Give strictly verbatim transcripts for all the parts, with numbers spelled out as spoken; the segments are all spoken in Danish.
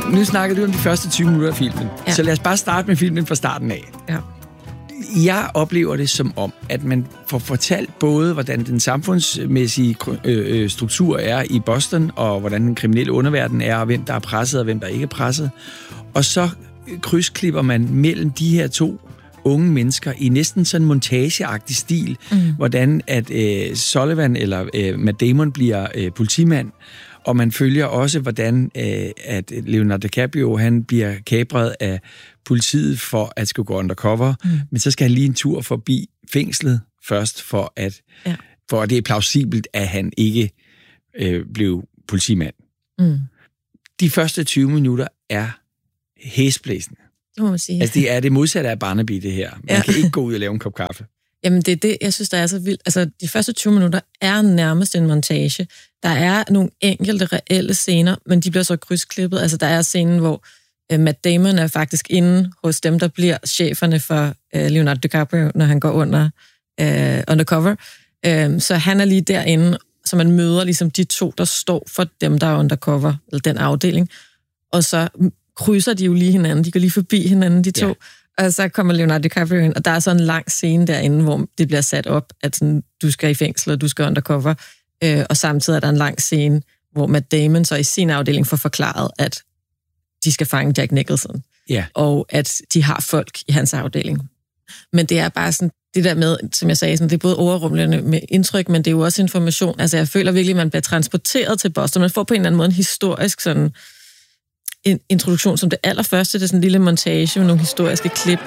nu snakkede du om de første tyve minutter af filmen, ja. Så lad os bare starte med filmen fra starten af. Ja. Jeg oplever det som om, at man får fortalt både, hvordan den samfundsmæssige øh, struktur er i Boston, og hvordan den kriminelle underverden er, og hvem der er presset, og hvem der ikke er presset. Og så krydsklipper man mellem de her to unge mennesker i næsten sådan en montageagtig stil, mm. hvordan at øh, Sullivan eller øh, Matt Damon bliver øh, politimand, og man følger også, hvordan øh, at Leonardo DiCaprio, han bliver kapret af politiet for at skulle gå undercover, mm. men så skal han lige en tur forbi fængslet først, for at, ja. for at det er plausibelt, at han ikke øh, blev politimand. Mm. De første tyve minutter er hæsblæsende. Det må man sige. Altså, det er det modsatte af Barnaby, det her. Man ja. kan ikke gå ud og lave en kop kaffe. Jamen, det er det, jeg synes, der er så vildt. Altså, de første tyve minutter er nærmest en montage. Der er nogle enkelte reelle scener, men de bliver så krydsklippet. Altså, der er scenen, hvor uh, Matt Damon er faktisk inde hos dem, der bliver cheferne for uh, Leonardo DiCaprio, når han går under uh, undercover. Uh, så han er lige derinde, så man møder ligesom de to, der står for dem, der er undercover, eller den afdeling. Og så krydser de jo lige hinanden. De går lige forbi hinanden, de to. Ja. Og så kommer Leonardo DiCaprio ind, og der er så en lang scene derinde, hvor det bliver sat op, at sådan, du skal i fængsel, og du skal undercover. Øh, og samtidig er der en lang scene, hvor Matt Damon så i sin afdeling får forklaret, at de skal fange Jack Nicholson. Ja. Og at de har folk i hans afdeling. Men det er bare sådan, det der med, som jeg sagde, sådan, det er både overrumlende med indtryk, men det er jo også information. Altså jeg føler virkelig, at man bliver transporteret til Boston. Man får på en eller anden måde en historisk sådan en introduktion som det allerførste. Det er sådan en lille montage med nogle historiske klip.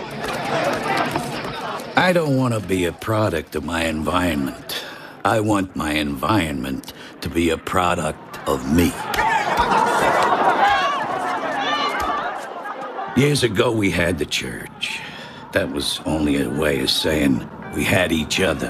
I don't want to be a product of my environment. I want my environment to be a product of me. Years ago we had the church. That was only a way of saying we had each other.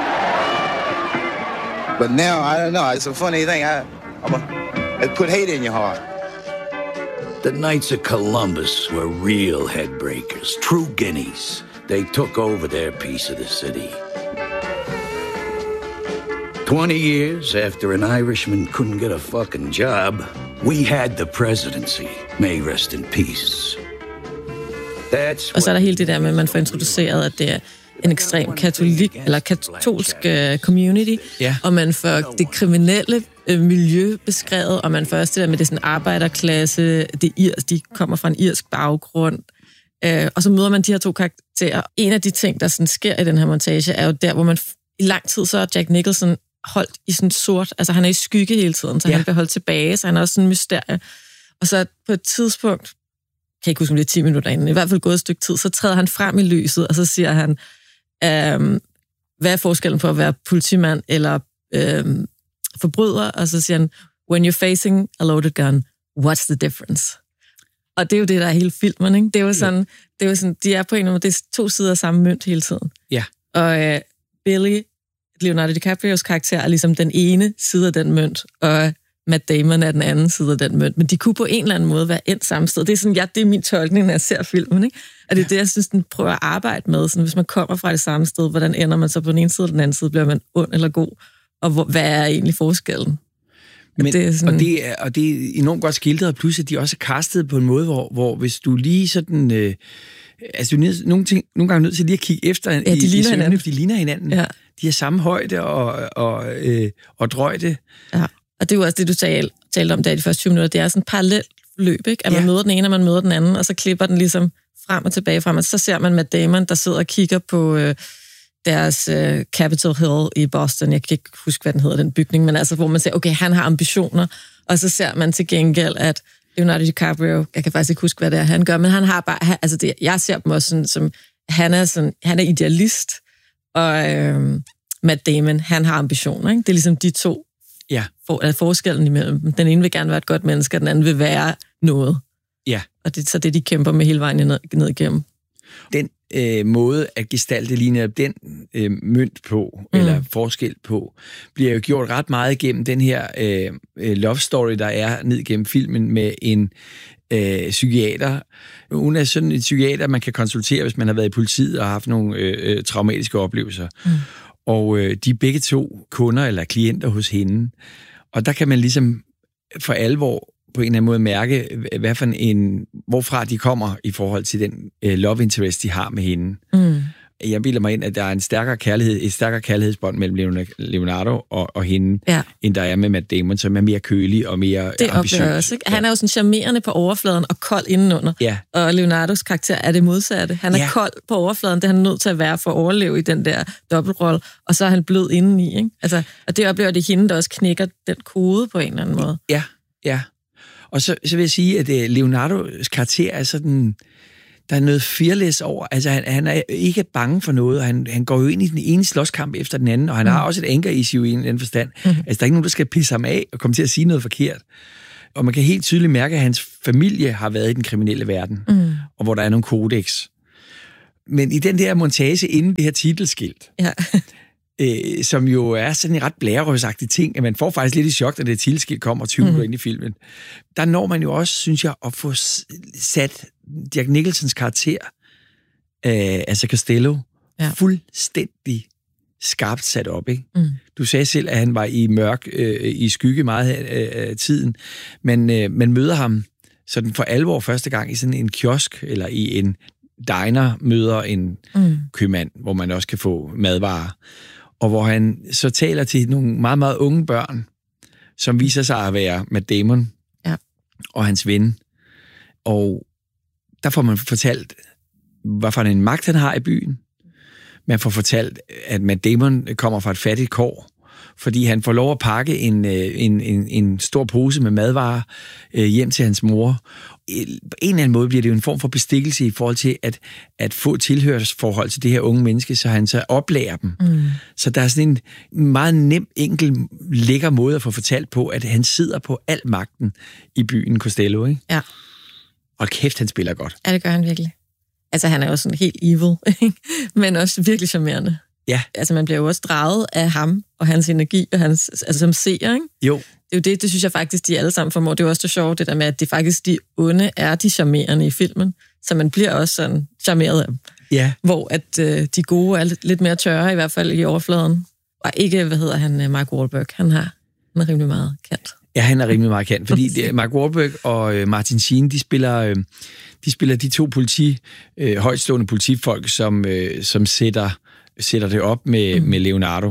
But now, I don't know, it's a funny thing. I, I'm a, it put hate in your heart. The Knights of Columbus were real headbreakers, true guineas. They took over their piece of the city. Twenty years after an Irishman couldn't get a fucking job, we had the presidency. May rest in peace. That's og så er der hele det der med, at man får introduceret, at det er en ekstrem katolik, eller katolsk uh, community, ja. Og man får det kriminelle uh, miljø beskrevet, og man får også det der med, det sådan arbejderklasse, det irs, de kommer fra en irsk baggrund, uh, og så møder man de her to karakterer. En af de ting, der sådan sker i den her montage, er jo der, hvor man f- i lang tid så er Jack Nicholson holdt i sådan sort, altså han er i skygge hele tiden, så ja. Han bliver holdt tilbage, så han er også sådan en mysterie. Og så på et tidspunkt, kan jeg ikke huske, om det er ti minutter inden, i hvert fald gået et stykke tid, så træder han frem i lyset, og så siger han, øhm, hvad er forskellen på at være politimand eller øhm, forbryder? Og så siger han, when you're facing a loaded gun, what's the difference? Og det er jo det, der er hele filmen, ikke? Det er jo sådan, det er jo sådan, de er på en måde, det er to sider af samme mønt hele tiden. Ja. Og øh, Billy, Leonardo DiCaprios karakter, er ligesom den ene side af den mønt, og Matt Damon er den anden side af den mønt. Men de kunne på en eller anden måde være endt samme sted. Det er sådan, ja, det er min tolkning, når jeg ser filmen, ikke? Og det er det, jeg synes, den prøver at arbejde med. Sådan, hvis man kommer fra det samme sted, hvordan ender man så på den ene side, og den anden side, bliver man ond eller god? Og hvor, hvad er egentlig forskellen? Men, det er sådan... og, det er, og det er enormt godt skildret, plus at de også er castet på en måde, hvor, hvor hvis du lige sådan... Øh, altså, du er nød, nogle, ting, nogle gange nødt til lige at kigge efter ja, de i, ligner i søvne, hinanden. De ligner hinanden. Ja. De har samme højde og, og, øh, og drøjde. Ja. Og det er jo også det, du talte, talte om der i de første tyve minutter. Det er sådan et parallelt løb, ikke? At man ja. møder den ene, og man møder den anden, og så klipper den ligesom frem og tilbage frem. Og så ser man Matt Damon, der sidder og kigger på øh, deres øh, Capitol Hill i Boston. Jeg kan ikke huske, hvad den hedder, den bygning, men altså, hvor man ser, okay, han har ambitioner. Og så ser man til gengæld, at Leonardo DiCaprio, jeg kan faktisk ikke huske, hvad det er, han gør, men han har bare, han, altså det, jeg ser dem også sådan, som, han er sådan, han er idealist, og øh, Matt Damon, han har ambitioner, ikke? Det er ligesom de to, ja. For, er forskellen imellem dem. Den ene vil gerne være et godt menneske, og den anden vil være noget. Ja. Og det er så det, de kæmper med hele vejen ned, ned igennem. Den øh, måde at gestalte lige netop den øh, mønt på, mm. eller forskel på, bliver jo gjort ret meget igennem den her øh, love story, der er ned igennem filmen med en øh, psykiater. Hun er sådan en psykiater, man kan konsultere, hvis man har været i politiet og har haft nogle øh, traumatiske oplevelser. Mm. Og øh, de er begge to kunder eller klienter hos hende. Og der kan man ligesom for alvor på en eller anden måde mærke, hvad for en, hvorfra de kommer i forhold til den øh, love interest, de har med hende. Mm. Jeg bilder mig ind, at der er en stærkere kærlighed, et stærkere kærlighedsbånd mellem Leonardo og, og hende, ja. end der er med Matt Damon, som er mere kølig og mere det ambitiøs. Det også, ikke? Han er jo sådan charmerende på overfladen og kold indenunder. Ja. Og Leonardos karakter er det modsatte. Han er ja. kold på overfladen, det er han nødt til at være for at overleve i den der dobbeltrolle, og så er han blød indeni, ikke? Altså, og det oplever det hende, der også knækker den kode på en eller anden måde. Ja, ja. Og så, så vil jeg sige, at Leonardos karakter er sådan... Der er noget fearless over. Altså, han, han er ikke bange for noget, og han, han går jo ind i den ene slåskamp efter den anden, og han mm. har også et anger issue i en anden forstand. Mm. Altså, der er ikke nogen, der skal pisse ham af og komme til at sige noget forkert. Og man kan helt tydeligt mærke, at hans familie har været i den kriminelle verden, mm. og hvor der er nogle kodex. Men i den der montage inden det her titelskilt, ja. øh, som jo er sådan en ret blærerøvsagtig ting, at man får faktisk lidt i chok, når det titelskilt kommer tyve minutter mm. ind i filmen. Der når man jo også, synes jeg, at få sat Jack Nicholsons karakter, øh, altså Costello, ja. fuldstændig skarpt sat op, ikke? Mm. Du sagde selv, at han var i mørk, øh, i skygge meget af øh, tiden, men øh, man møder ham sådan for alvor første gang i sådan en kiosk, eller i en diner, møder en mm. købmand, hvor man også kan få madvarer, og hvor han så taler til nogle meget, meget unge børn, som viser sig at være Matt Damon ja. og hans ven. Og der får man fortalt, hvad for en magt han har i byen. Man får fortalt, at Matt Damon kommer fra et fattigt kår, fordi han får lov at pakke en, en, en, en stor pose med madvarer øh, hjem til hans mor. På en eller anden måde bliver det jo en form for bestikkelse i forhold til at, at få tilhørsforhold til det her unge menneske, så han så oplærer dem. Mm. Så der er sådan en meget nem, enkel, lækker måde at få fortalt på, at han sidder på al magten i byen Costello, ikke? Ja. Og kæft, han spiller godt. Ja, det gør han virkelig. Altså, han er jo sådan helt evil, ikke? Men også virkelig charmerende. Ja. Altså, man bliver jo også draget af ham og hans energi, og hans, altså som seer, ikke? Jo. Det er jo det, det synes jeg faktisk, de alle sammen formår. Det er jo også det sjove, det der med, at det faktisk de onde er de charmerende i filmen, så man bliver også sådan charmeret af dem. Ja. Hvor at øh, de gode er lidt mere tørre, i hvert fald i overfladen. Og ikke, hvad hedder han, Mark Wahlberg, han har han er rimelig meget kendt. Ja, han er rimelig meget kendt, fordi det, Mark Wahlberg og Martin Sheen, de spiller, øh, de spiller de to politi, øh, højtstående politifolk, som, øh, som sætter, sætter det op med, mm. med Leonardo.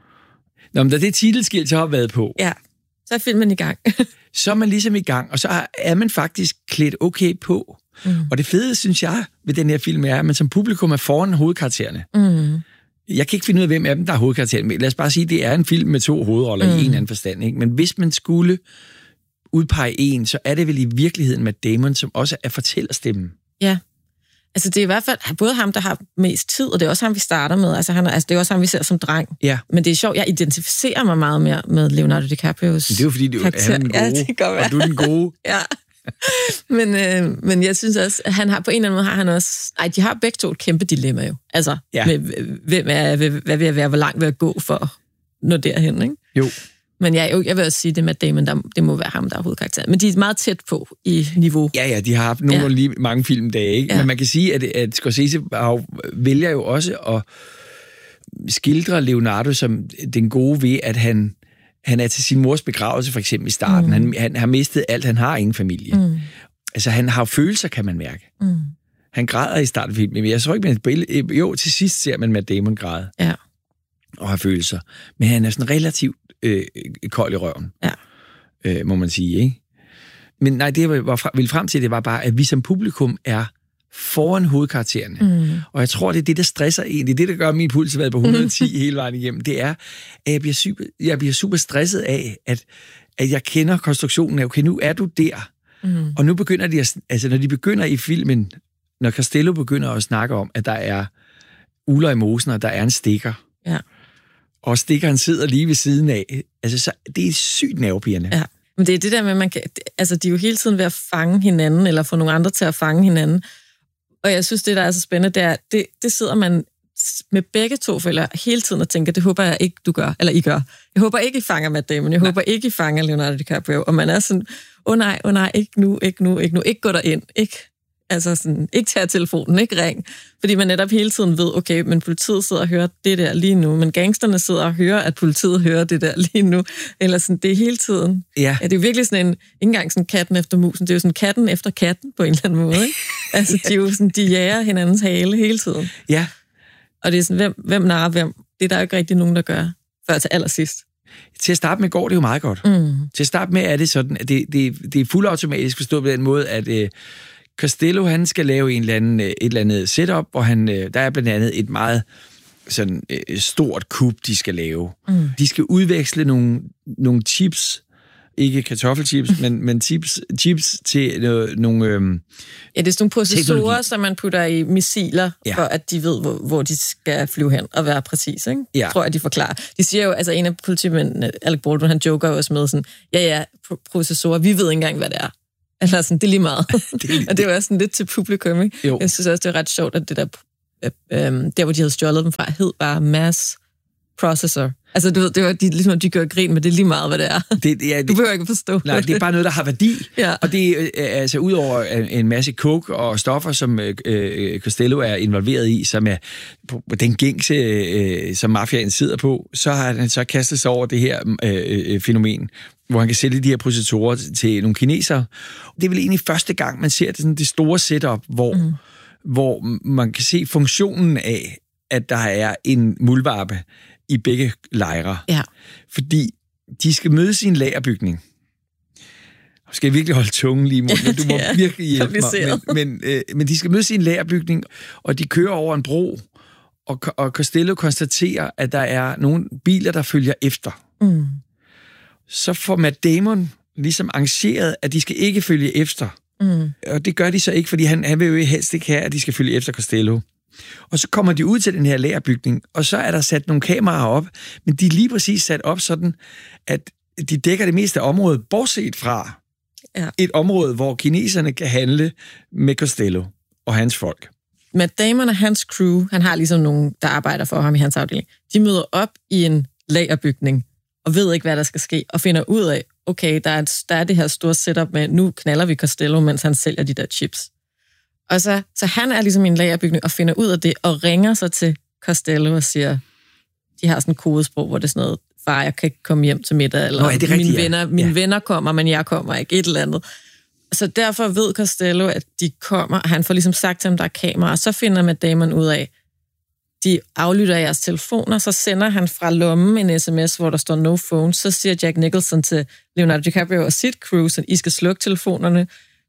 Nå, men da det titelskilt så har været på, ja, så er filmen i gang. så er man ligesom i gang, og så er man faktisk klædt okay på. Mm. Og det fede, synes jeg, ved den her film er, at man som publikum er foran hovedkaraktererne. Mm. Jeg kan ikke finde ud af, hvem af dem, der er hovedkarakteren. Men lad os bare sige, at det er en film med to hovedroller mm. i en eller anden forstand. Ikke? Men hvis man skulle udpege en, så er det vel i virkeligheden Matt Damon, som også er fortællerstemmen. Ja, altså det er i hvert fald både ham, der har mest tid, og det er også ham, vi starter med. Altså, han er, altså det er også ham, vi ser som dreng. Ja. Men det er sjovt, jeg identificerer mig meget mere med Leonardo DiCaprios karakter. Det er jo fordi, du er den gode, ja, det kan og du er den gode. Ja. men, øh, men jeg synes også, at han har på en eller anden måde har han også... Ej, de har begge to et kæmpe dilemma jo. Altså, ja. med, hvem er, hvad vil jeg være, hvor langt vil jeg gå for at nå derhen, ikke? Jo. Men jeg, jeg vil også sige, det med Damon, der, det må være ham, der er hovedkarakteren. Men de er meget tæt på i niveau. Ja, ja, de har haft nogle ja. lige mange filmdage, ikke? Ja. Men man kan sige, at, at Scorsese vælger jo også at skildre Leonardo som den gode ved, at han... Han er til sin mors begravelse, for eksempel i starten. Mm. Han, han har mistet alt. Han har ingen familie. Mm. Altså, han har følelser, kan man mærke. Mm. Han græder i starten af filmen, men jeg tror ikke, man jo, til sidst ser man Matt Damon græde. Ja. Og har følelser. Men han er sådan relativt øh, kold i røven. Ja. Øh, må man sige, ikke? Men nej, det jeg var ville frem til, det var bare, at vi som publikum er foran hovedkaraktererne. Mm. Og jeg tror, det er det, der stresser en. Det er det, der gør min puls været på et hundrede og ti mm. hele vejen igennem. Det er, at jeg bliver super, jeg bliver super stresset af, at, at jeg kender konstruktionen af, okay, nu er du der. Mm. Og nu begynder de, at, altså når de begynder i filmen, når Costello begynder at snakke om, at der er uler i mosen, og der er en stikker. Ja. Og stikkeren sidder lige ved siden af. Altså, så, det er sygt nervepirrende. Ja. Men det er det der med, man kan, altså de er jo hele tiden ved at fange hinanden, eller få nogle andre til at fange hinanden. Og jeg synes, det, der er så spændende, det er, det, det sidder man med begge to føler hele tiden og tænker, det håber jeg ikke, du gør, eller I gør. Jeg håber ikke, I fanger Matt Damon. Jeg Nej. håber ikke, I fanger Leonardo DiCaprio. Og man er sådan, åh oh, nej, åh oh, nej, ikke nu, ikke nu, ikke nu. Ikke gå derind, ikke, Altså sådan, ikke tage telefonen, ikke ring. Fordi man netop hele tiden ved, okay, men politiet sidder og hører det der lige nu, men gangsterne sidder og hører, at politiet hører det der lige nu. Eller sådan, det er hele tiden. Ja. Ja, det er jo virkelig sådan en, ikke engang sådan katten efter musen, det er jo sådan katten efter katten på en eller anden måde, ikke? Altså, de er jo sådan, de jager hinandens hale hele tiden. Ja. Og det er sådan, hvem, hvem narer hvem? Det er der jo ikke rigtig nogen, der gør, før til allersidst. Til at starte med går det jo meget godt. Mm. Til at starte med er det sådan, at det, det, det er fuldautomatisk forstået på den måde, at øh, Costello, han skal lave en eller anden, et eller andet setup, hvor han, øh, der er blandt andet et meget sådan, øh, stort kub, de skal lave. Mm. De skal udveksle nogle, nogle chips, ikke kartoffelchips, men, men chips, chips til øh, nogle... Øh, ja, det er sådan nogle processorer, som man putter i missiler, ja. For at de ved, hvor, hvor de skal flyve hen og være præcis, ikke? Ja. Tror jeg, de forklarer. De siger jo, altså en af politimændene, Alec Baldwin, han joker jo også med sådan, ja, ja, processorer, vi ved ikke engang, hvad det er. Eller sådan, det er lige meget. det er lige, og det var også sådan lidt til publikum, ikke? Jo. Jeg synes også, det er ret sjovt, at det der, øh, øh, der hvor de havde stjålet dem fra, hed bare mass processor. Altså, du ved, det var de, ligesom, de gør grin, men det er lige meget, hvad det er. Det, ja, det, du behøver ikke forstå. Nej, det er bare noget, der har værdi. Ja. Og det er altså ud over en masse coke og stoffer, som øh, Costello er involveret i, som er på den gængse, øh, som mafiaen sidder på, så har han så kastet sig over det her øh, fænomen, hvor han kan sælge de her processorer til nogle kinesere. Det er vel egentlig første gang, man ser det, sådan, det store setup, hvor, mm. hvor man kan se funktionen af, at der er en muldvarpe i begge lejre. Ja. Fordi de skal mødes i en lagerbygning. Skal jeg virkelig holde tungen lige i munden? Du må ja, virkelig hjælpe mig. Men, men, øh, men de skal mødes i en lagerbygning, og de kører over en bro, og, og Costello konstaterer, at der er nogle biler, der følger efter. Mm. Så får Matt Damon ligesom arrangeret, at de skal ikke følge efter. Mm. Og det gør de så ikke, fordi han, han vil jo helst ikke have, at de skal følge efter Costello. Og så kommer de ud til den her lagerbygning, og så er der sat nogle kameraer op, men de er lige præcis sat op sådan, at de dækker det meste af området, bortset fra ja. Et område, hvor kineserne kan handle med Costello og hans folk. Matt Damon og hans crew, han har ligesom nogen, der arbejder for ham i hans afdeling, de møder op i en lagerbygning, og ved ikke, hvad der skal ske, og finder ud af, okay, der er, et, der er det her store setup med, nu knaller vi Costello, mens han sælger de der chips. Og så, så han er ligesom i en lagerbygning og finder ud af det, og ringer så til Costello og siger, de har sådan en kodesprog, hvor det er sådan noget, far, jeg kan ikke komme hjem til middag, eller Nå, mine, rigtigt, venner, ja. mine ja. venner kommer, men jeg kommer ikke, et eller andet. Så derfor ved Costello, at de kommer, og han får ligesom sagt til ham, der er kamera, og så finder Matt Damon ud af, de aflytter jeres telefoner, så sender han fra lommen en sms, hvor der står no phone, så siger Jack Nicholson til Leonardo DiCaprio og sit crew, så I skal slukke telefonerne.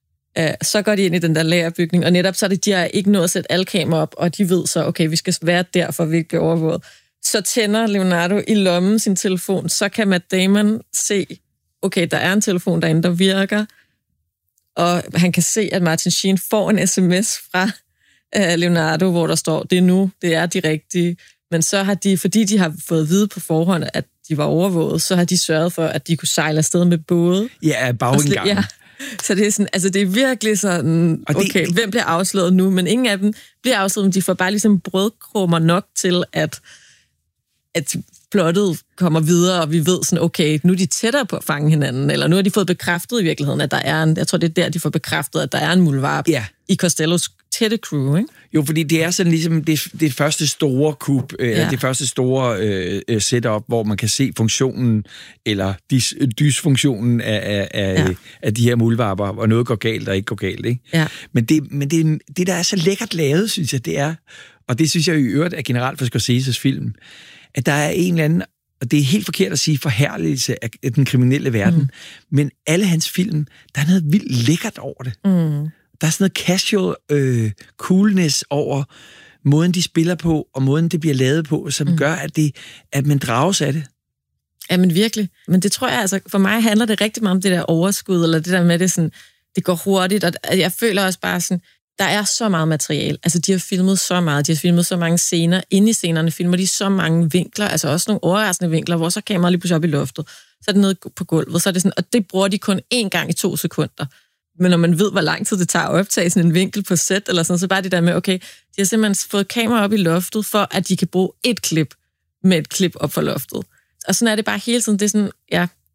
Så går de ind i den der lagerbygning, og netop så er det, de har ikke nået at sætte alle kameraer op, og de ved så, okay, vi skal være der, for vi ikke bliver overvåget. Så tænder Leonardo i lommen sin telefon, så kan Matt Damon se, okay, der er en telefon derinde, der virker, og han kan se, at Martin Sheen får en sms fra uh, Leonardo, hvor der står, det er nu, det er de rigtige, men så har de, fordi de har fået at vide på forhånd, at de var overvåget, så har de sørget for, at de kunne sejle afsted med både. Ja, bagindgangen. Ja. Så det er sådan, altså det er virkelig sådan, okay, det, hvem bliver afsløret nu? Men ingen af dem bliver afsløret, men de får bare ligesom brødkrummer nok til, at, at plottet kommer videre, og vi ved sådan, okay, nu er de tættere på at fange hinanden, eller nu har de fået bekræftet i virkeligheden, at der er en, jeg tror, det er der, de får bekræftet, at der er en muldvarp ja. i Costellos tætte crew, ikke? Jo, fordi det er sådan ligesom det, det første store kup, øh, ja. det første store øh, setup, hvor man kan se funktionen, eller dis, dysfunktionen af, af, ja. af de her muldvarper, og noget går galt og ikke går galt, ikke? Ja. Men, det, men det, det, der er så lækkert lavet, synes jeg, det er, og det synes jeg i øvrigt er generelt for Scorseses film, at der er en eller anden, og det er helt forkert at sige forherligelse af den kriminelle verden, mm. men alle hans film, der er noget vildt lækkert over det. Mm. Der er sådan noget casual øh, coolness over måden, de spiller på, og måden, det bliver lavet på, som mm. gør, at, det, at man drages af det. Ja, men virkelig. Men det tror jeg, altså, for mig handler det rigtig meget om det der overskud, eller det der med, det sådan, det går hurtigt, og jeg føler også bare sådan, der er så meget materiale. Altså, de har filmet så meget, de har filmet så mange scener. Inde i scenerne filmer de så mange vinkler, altså også nogle overraskende vinkler, hvor så kameraet lige pludselig op i loftet, så er det nede på gulvet, så er det sådan, og det bruger de kun én gang i to sekunder. Men når man ved, hvor lang tid det tager at optage sådan en vinkel på set, eller sådan, så bare det der med, okay, de har simpelthen fået kamera op i loftet, for at de kan bruge et klip med et klip op for loftet. Og sådan er det bare hele tiden. Det er sådan, ja,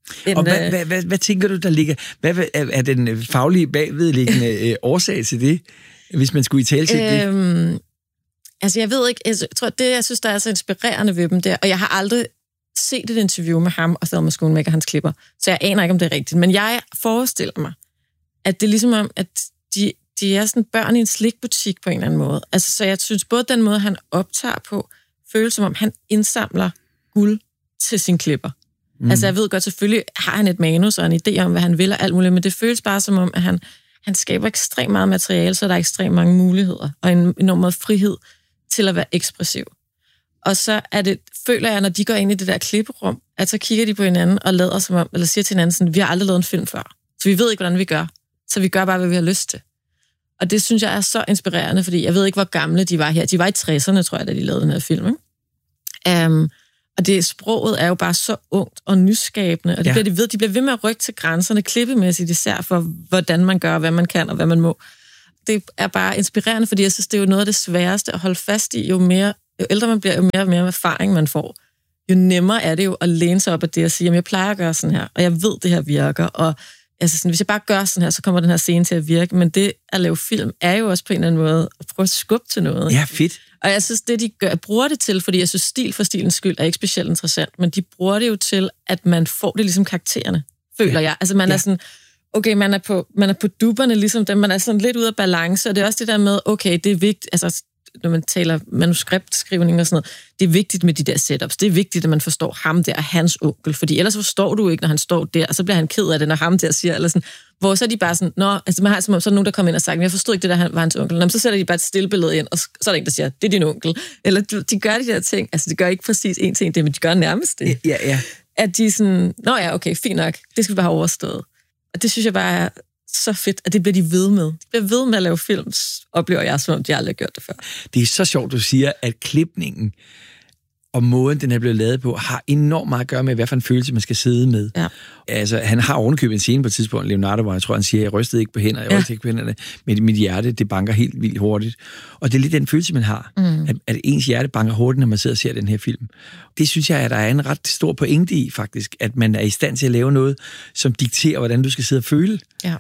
En, og hvad, hvad, hvad, hvad tænker du, der ligger... Hvad er, er den faglige bagvedliggende øh, årsag til det, hvis man skulle i tale til øhm, det? Altså, jeg ved ikke... Jeg tror, det, jeg synes, der er så inspirerende ved dem der, og jeg har aldrig set et interview med ham og Thelma Schoonmaker, hans klipper, så jeg aner ikke, om det er rigtigt. Men jeg forestiller mig, at det er ligesom om, at de, de er sådan børn i en slikbutik på en eller anden måde. Altså, så jeg synes, både den måde, han optager på, føles som om, han indsamler guld til sin klipper. Mm. Altså, jeg ved godt, selvfølgelig har han et manus og en idé om, hvad han vil og alt muligt, men det føles bare som om, at han, han skaber ekstremt meget materiale, så der er ekstremt mange muligheder og en enorm meget frihed til at være ekspressiv. Og så er det, føler jeg, når de går ind i det der klipperum, at så kigger de på hinanden og lader som om, eller siger til hinanden sådan, vi har aldrig lavet en film før, så vi ved ikke, hvordan vi gør. Så vi gør bare, hvad vi har lyst til. Og det synes jeg er så inspirerende, fordi jeg ved ikke, hvor gamle de var her. De var i tresserne, tror jeg, da de lavede den her film, ikke? Um, og det sproget er jo bare så ungt og nyskabende, og det ja. bliver de ved, de bliver ved med at rykke til grænserne, klippemæssigt især for, hvordan man gør, hvad man kan og hvad man må. Det er bare inspirerende, fordi jeg synes, det er jo noget af det sværeste at holde fast i, jo mere, jo ældre man bliver, jo mere og mere erfaring man får. Jo nemmere er det jo at læne sig op af det og sige, jamen jeg plejer at gøre sådan her, og jeg ved, det her virker, og altså sådan, hvis jeg bare gør sådan her, så kommer den her scene til at virke, men det at lave film er jo også på en eller anden måde at prøve at skubbe til noget. Ja, fedt. Og jeg synes, det de gør, bruger det til, fordi jeg synes, stil for stilens skyld er ikke specielt interessant, men de bruger det jo til, at man får det ligesom karaktererne, føler ja. jeg. Altså man ja. er sådan, okay, man er på, man er på dupperne ligesom dem, man er sådan lidt ude af balance, og det er også det der med, okay, det er vigtigt, altså når man taler manuskriptskrivning og sådan noget, det er vigtigt med de der setups. Det er vigtigt, at man forstår ham der og hans onkel, fordi ellers forstår du ikke, når han står der, og så bliver han ked af det, når ham der siger, eller sådan, hvor så er de bare sådan, nå, altså man har som om, så er nogen, der kommer ind og sagt, jeg forstod ikke det der, han var hans onkel. Nå, så sætter de bare et stillbillede ind, og så er der en, der siger, det er din onkel. Eller de gør de der ting, altså de gør ikke præcis en ting, det, men de gør nærmest det. Ja, ja. At de sådan, nå ja, okay, fint nok, det skal vi bare have overstået. Og det synes jeg bare er så fedt, at det bliver de ved med. De bliver ved med at lave film, oplever jeg, som om de aldrig har gjort det før. Det er så sjovt, du siger, at klipningen og måden, den er blevet lavet på, har enormt meget at gøre med, hvad for en følelse, man skal sidde med. Ja. Altså, han har ovenikøbet en scene på et tidspunkt, Leonardo, hvor jeg tror, han siger, jeg rystede ikke på hænder, jeg rystede ja. ikke på hænderne, men mit hjerte, det banker helt vildt hurtigt. Og det er lidt den følelse, man har, mm. at, at ens hjerte banker hurtigt, når man sidder og ser den her film. Det synes jeg, at der er en ret stor pointe i, faktisk, at man er i stand til at lave noget, som dikterer, hvordan du skal sidde og føle. Ja.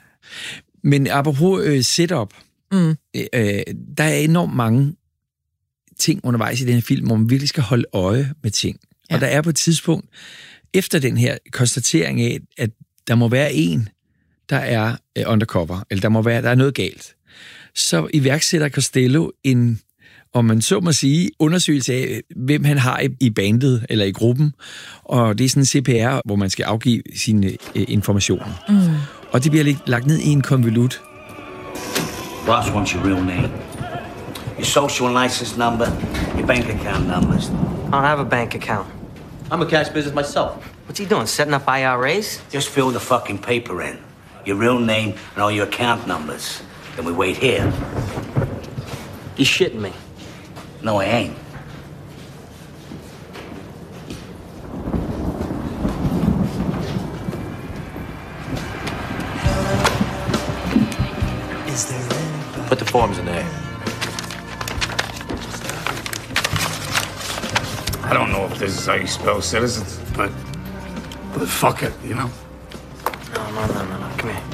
Men apropos øh, setup, mm. øh, der er enormt mange ting undervejs i den her film, hvor man virkelig skal holde øje med ting. Ja. Og der er på et tidspunkt, efter den her konstatering af, at der må være en, der er øh, undercover, eller der må være, der er noget galt, så iværksætter Costello en, om man så må sige, undersøgelse af, hvem han har i, i bandet, eller i gruppen, og det er sådan en C P R, hvor man skal afgive sine øh, informationer. Mm. Og det bliver lagt ned i en konvolut. Ross wants your real name. Your social and license number, your bank account numbers. I don't have a bank account. I'm a cash business myself. What's he doing, setting up I R As? Just fill the fucking paper in. Your real name and all your account numbers. Then we wait here. You shitting me? No, I ain't. Is there anybody? Put the forms in there. I don't know if this is how you spell citizens, but, but fuck it, you know? No, no, no, no, no. Come here.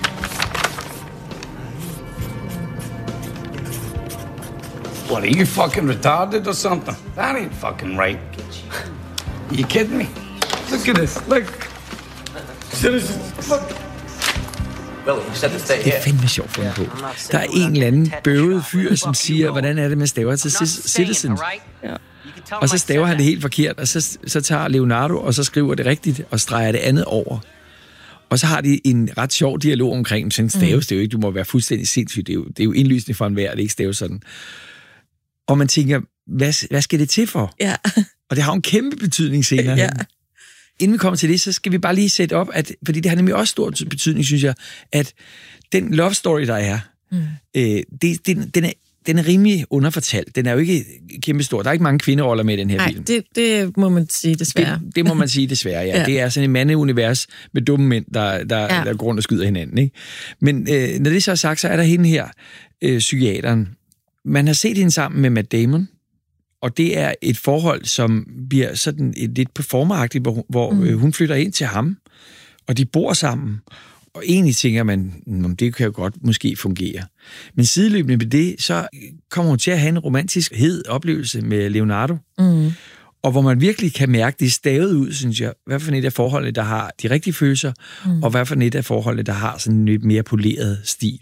What, are you fucking retarded or something? That ain't fucking right. You kidding me? Look at this, look. Citizens, look. Billy, you said to stay Det here. er fandme sjovt fundet på. Der er en eller anden bøvet fyr, som siger, hvordan er det med staver til citizens? Ja. Og så staver han det helt forkert, og så, så tager Leonardo, og så skriver det rigtigt, og streger det andet over. Og så har de en ret sjov dialog omkring, sådan staves det jo ikke, du må være fuldstændig sindssygt, det er jo, det er jo indlysende for enhver, det ikke staves sådan. Og man tænker, hvad, hvad skal det til for? Ja. Og det har en kæmpe betydning senere. Ja. Inden vi kommer til det, så skal vi bare lige sætte op, at, fordi det har nemlig også stor betydning, synes jeg, at den love story, der er, mm. øh, det, den, den er Den er rimelig underfortalt. Den er jo ikke kæmpe stor. Der er ikke mange kvinderoller med i den her Nej, film. det, det må man sige desværre. Det, det må man sige desværre, ja. ja. Det er sådan et mandeunivers med dumme mænd, der, der, ja. der går rundt og skyder hinanden. Ikke? Men øh, når det så er sagt, så er der hende her, øh, psykiateren. Man har set hende sammen med Matt Damon, og det er et forhold, som bliver sådan et lidt performeragtigt, hvor, hvor mm. øh, hun flytter ind til ham, Og de bor sammen. Og egentlig tænker man, det kan jo godt måske fungere. Men sideløbende med det, så kommer hun til at have en romantisk hed oplevelse med Leonardo. Mm. Og hvor man virkelig kan mærke, det er stavet ud, synes jeg, hvad for et af forholdene, der har de rigtige følelser, mm. og hvad for et af forholdene, der har sådan en mere poleret stil.